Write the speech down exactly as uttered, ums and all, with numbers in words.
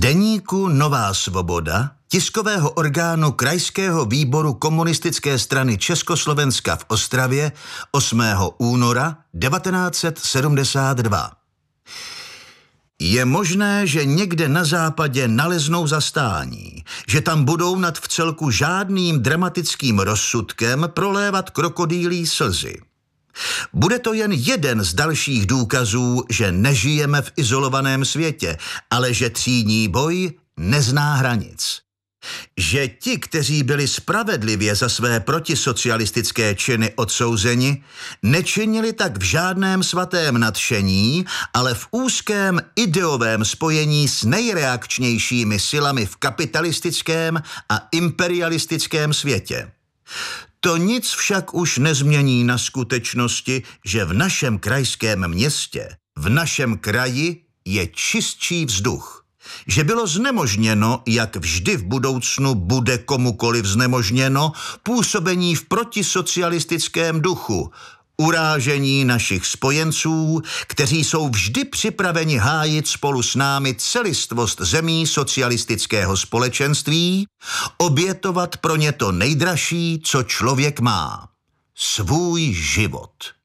deníku Nová svoboda, tiskového orgánu Krajského výboru Komunistické strany Československa v Ostravě osmého února devatenáct set sedmdesát dva. Je možné, že někde na západě naleznou zastání, že tam budou nad vcelku žádným dramatickým rozsudkem prolévat krokodýlí slzy. Bude to jen jeden z dalších důkazů, že nežijeme v izolovaném světě, ale že třídní boj nezná hranic. Že ti, kteří byli spravedlivě za své protisocialistické činy odsouzeni, nečinili tak v žádném svatém nadšení, ale v úzkém ideovém spojení s nejreakčnějšími silami v kapitalistickém a imperialistickém světě. To nic však už nezmění na skutečnosti, že v našem krajském městě, v našem kraji je čistší vzduch. Že bylo znemožněno, jak vždy v budoucnu bude komukoliv znemožněno, působení v protisocialistickém duchu, urážení našich spojenců, kteří jsou vždy připraveni hájit spolu s námi celistvost zemí socialistického společenství, obětovat pro ně to nejdražší, co člověk má, svůj život.